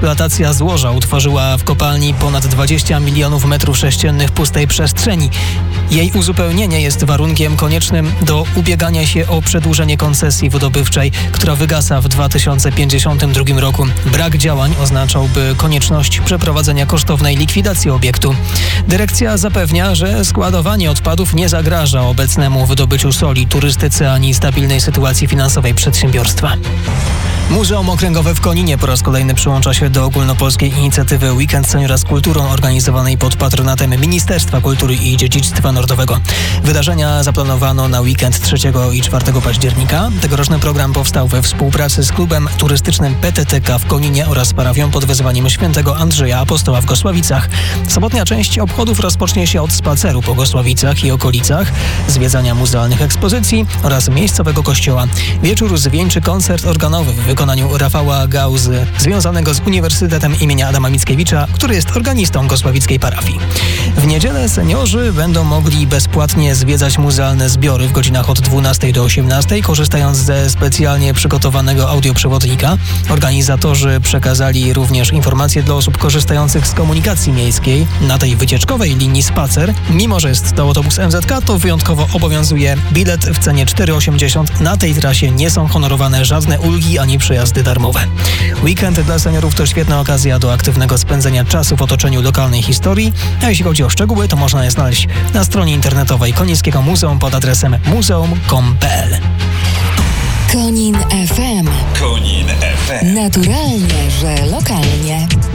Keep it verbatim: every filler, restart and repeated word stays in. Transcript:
Eksploatacja złoża utworzyła w kopalni ponad dwadzieścia milionów metrów sześciennych pustej przestrzeni. Jej uzupełnienie jest warunkiem koniecznym do ubiegania się o przedłużenie koncesji wydobywczej, która wygasa w dwa tysiące pięćdziesiątym drugim roku. Brak działań oznaczałby konieczność przeprowadzenia kosztownej likwidacji obiektu. Dyrekcja zapewnia, że składowanie odpadów nie zagraża obecnemu wydobyciu soli, turystyce ani stabilnej sytuacji finansowej przedsiębiorstwa. Muzeum Okręgowe w Koninie po raz kolejny przyłącza się do ogólnopolskiej inicjatywy Weekend Seniora z Kulturą organizowanej pod patronatem Ministerstwa Kultury i Dziedzictwa Narodowego. Wydarzenia zaplanowano na weekend trzeciego i czwartego października. Tegoroczny program powstał we współpracy z klubem turystycznym P T T K w Koninie oraz parafią pod wezwaniem świętego Andrzeja Apostoła w Gosławicach. Sobotnia część obchodów rozpocznie się od spaceru po Gosławicach i okolicach, zwiedzania muzealnych ekspozycji oraz miejscowego kościoła. Wieczór zwieńczy koncert organowy w wykonaniu Rafała Gauzy, związanego z Uniwersytetem imienia Adama Mickiewicza, który jest organistą gosławickiej parafii. W niedzielę seniorzy będą mogli bezpłatnie zwiedzać muzealne zbiory w godzinach od dwunastej do osiemnastej, korzystając ze specjalnie przygotowanego audioprzewodnika. Organizatorzy przekazali również informacje dla osób korzystających z komunikacji miejskiej. Na tej wycieczkowej linii spacer, mimo że jest to autobus M Z K, to wyjątkowo obowiązuje bilet w cenie cztery osiemdziesiąt. Na tej trasie nie są honorowane żadne ulgi ani przejazdy darmowe. Weekend dla seniorów to świetna okazja do aktywnego spędzenia czasu w otoczeniu lokalnej historii, a jeśli chodzi o szczegóły, to można je znaleźć na stronie internetowej Konińskiego Muzeum pod adresem muzeum kropka com kropka p l. Konin F M. Konin F M. Naturalnie, że lokalnie.